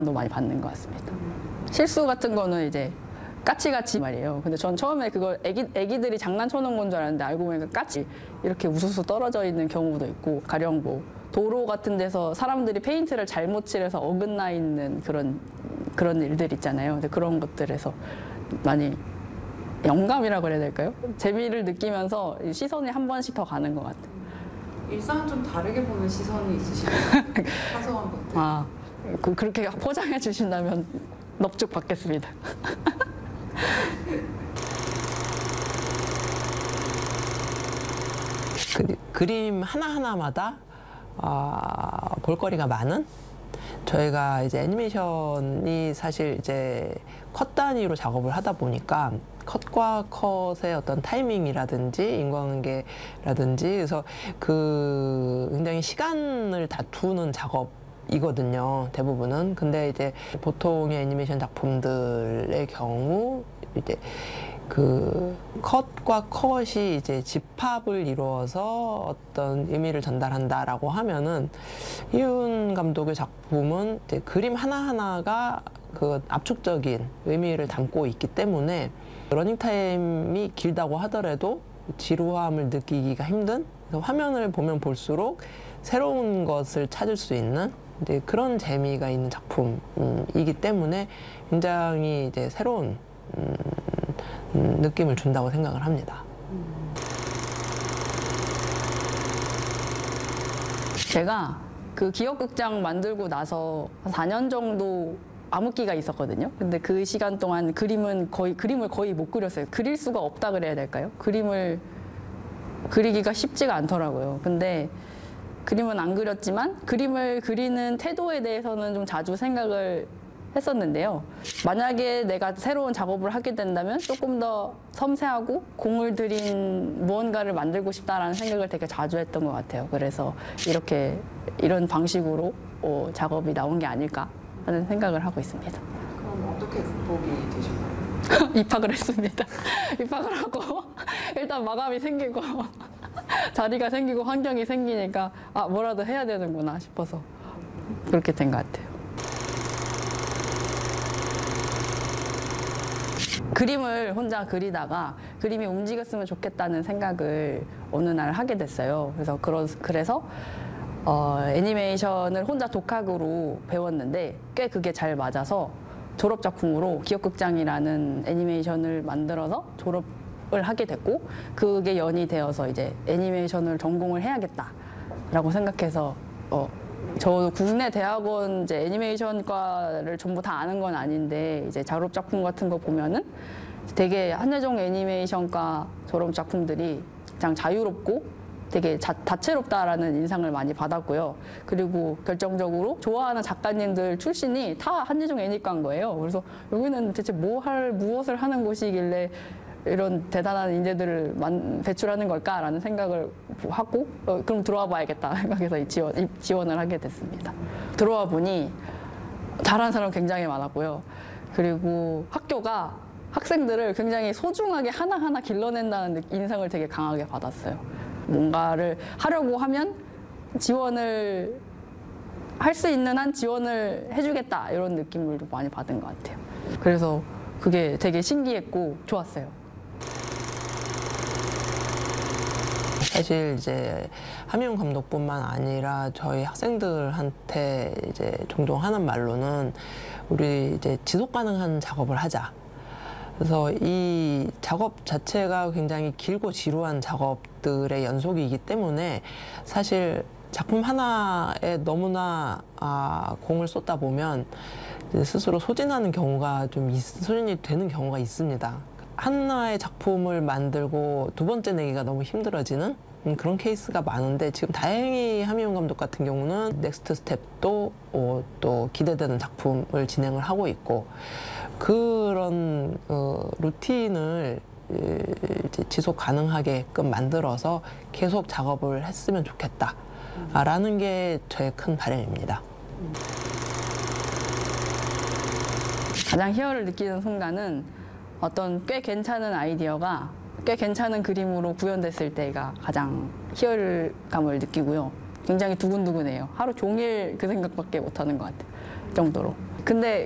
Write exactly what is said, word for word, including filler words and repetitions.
많이 받는 것 같습니다. 실수 같은 거는 이제 까치같이 말이에요. 근데 전 처음에 그걸 애기, 애기들이 장난쳐놓은 건 줄 알았는데 알고 보니까 까치 이렇게 우수수 떨어져 있는 경우도 있고, 가령 뭐 도로 같은 데서 사람들이 페인트를 잘못 칠해서 어긋나 있는 그런 그런 일들 있잖아요. 근데 그런 것들에서 많이 영감이라고 그래야 될까요? 재미를 느끼면서 시선이 한 번씩 더 가는 것 같아요. 일상은 좀 다르게 보는 시선이 있으시나요? 사소한 것들. 아, 그, 그렇게 포장해 주신다면 넙죽 받겠습니다. 그, 그림 하나하나마다 아, 볼거리가 많은, 저희가 이제 애니메이션이 사실 이제 컷 단위로 작업을 하다 보니까 컷과 컷의 어떤 타이밍이라든지 인과관계라든지, 그래서 그 굉장히 시간을 다투는 작업이거든요, 대부분은. 근데 이제 보통의 애니메이션 작품들의 경우 이제 그 컷과 컷이 이제 집합을 이루어서 어떤 의미를 전달한다라고 하면은, 이훈 감독의 작품은 이제 그림 하나하나가 그 압축적인 의미를 담고 있기 때문에 러닝타임이 길다고 하더라도 지루함을 느끼기가 힘든, 화면을 보면 볼수록 새로운 것을 찾을 수 있는 이제 그런 재미가 있는 작품이기 때문에 굉장히 이제 새로운 음, 음, 느낌을 준다고 생각을 합니다. 제가 그 기억극장 만들고 나서 사 년 정도 암흑기가 있었거든요. 근데 그 시간 동안 그림은 거의, 그림을 거의 못 그렸어요. 그릴 수가 없다 그래야 될까요? 그림을 그리기가 쉽지가 않더라고요. 근데 그림은 안 그렸지만 그림을 그리는 태도에 대해서는 좀 자주 생각을 했었는데요. 만약에 내가 새로운 작업을 하게 된다면 조금 더 섬세하고 공을 들인 무언가를 만들고 싶다라는 생각을 되게 자주 했던 것 같아요. 그래서 이렇게 이런 방식으로 어, 작업이 나온 게 아닐까 하는 생각을 하고 있습니다. 그럼 어떻게 극복이 되셨나요? 입학을 했습니다. 입학을 하고 일단 마감이 생기고 자리가 생기고 환경이 생기니까 아, 뭐라도 해야 되는구나 싶어서 그렇게 된 것 같아요. 그림을 혼자 그리다가 그림이 움직였으면 좋겠다는 생각을 어느 날 하게 됐어요. 그래서 그러, 그래서 어, 애니메이션을 혼자 독학으로 배웠는데 꽤 그게 잘 맞아서 졸업작품으로 기억극장이라는 애니메이션을 만들어서 졸업을 하게 됐고, 그게 연이 되어서 이제 애니메이션을 전공을 해야겠다라고 생각해서 어, 저 국내 대학원 이제 애니메이션과를 전부 다 아는 건 아닌데 이제 졸업 작품 같은 거 보면은 되게 한예종 애니메이션과 졸업 작품들이 가장 자유롭고 되게 자, 다채롭다라는 인상을 많이 받았고요. 그리고 결정적으로 좋아하는 작가님들 출신이 다 한예종 애니과인 거예요. 그래서 여기는 대체 뭐 할, 무엇을 하는 곳이길래 이런 대단한 인재들을 만, 배출하는 걸까라는 생각을 하고 어, 그럼 들어와 봐야겠다 생각해서 지원, 지원을 하게 됐습니다. 들어와 보니 잘하는 사람 굉장히 많았고요. 그리고 학교가 학생들을 굉장히 소중하게 하나하나 길러낸다는 인상을 되게 강하게 받았어요. 뭔가를 하려고 하면 지원을 할 수 있는 한 지원을 해주겠다 이런 느낌을 좀 많이 받은 것 같아요. 그래서 그게 되게 신기했고 좋았어요. 사실 이제 함희웅 감독뿐만 아니라 저희 학생들한테 이제 종종 하는 말로는 우리 이제 지속 가능한 작업을 하자. 그래서 이 작업 자체가 굉장히 길고 지루한 작업들의 연속이기 때문에 사실 작품 하나에 너무나 아, 공을 쏟다 보면 스스로 소진하는 경우가 좀 있, 소진이 되는 경우가 있습니다. 하나의 작품을 만들고 두 번째 내기가 너무 힘들어지는 음, 그런 케이스가 많은데, 지금 다행히 함희웅 감독 같은 경우는 넥스트 스텝도 어, 또 기대되는 작품을 진행을 하고 있고, 그런 어, 루틴을 이제 지속 가능하게끔 만들어서 계속 작업을 했으면 좋겠다라는 게 저의 큰 바람입니다. 가장 희열을 느끼는 순간은 어떤 꽤 괜찮은 아이디어가 꽤 괜찮은 그림으로 구현됐을 때가 가장 희열감을 느끼고요. 굉장히 두근두근해요. 하루 종일 그 생각밖에 못하는 것 같아요. 그 정도로. 근데